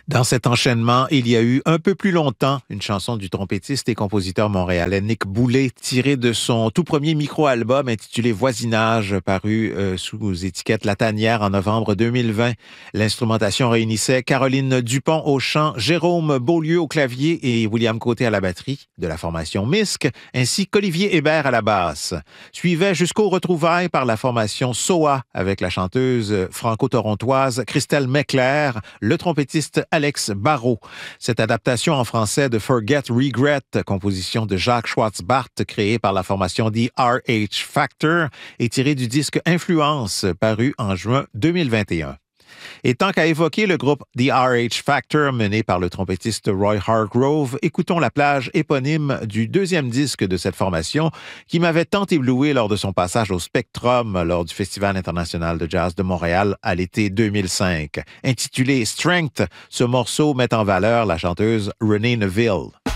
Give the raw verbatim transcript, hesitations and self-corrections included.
Dans cet enchaînement, il y a eu un peu plus longtemps une chanson du trompettiste et compositeur montréalais Nick Boulay tirée de son tout premier micro-album intitulé Voisinage, paru euh, sous étiquette La Tanière en novembre deux mille vingt. L'instrumentation réunissait Caroline Dupont au chant, Jérôme Beaulieu au clavier et William Côté à la batterie de la formation M I S C, ainsi qu'Olivier Hébert à la basse. Suivait jusqu'au retrouvailles par la formation S O A avec la chanteuse franco-torontoise Christelle Meckler, le trompettiste Alex Barrault. Cette adaptation en français de Forget Regret, composition de Jacques Schwartzbart, créée par la formation The R H Factor, est tirée du disque Influence, paru en juin deux mille vingt et un. Et tant qu'à évoquer le groupe The R H Factor mené par le trompettiste Roy Hargrove, écoutons la plage éponyme du deuxième disque de cette formation qui m'avait tant ébloui lors de son passage au Spectrum lors du Festival international de jazz de Montréal à l'été deux mille cinq. Intitulé Strength, ce morceau met en valeur la chanteuse Renée Neville.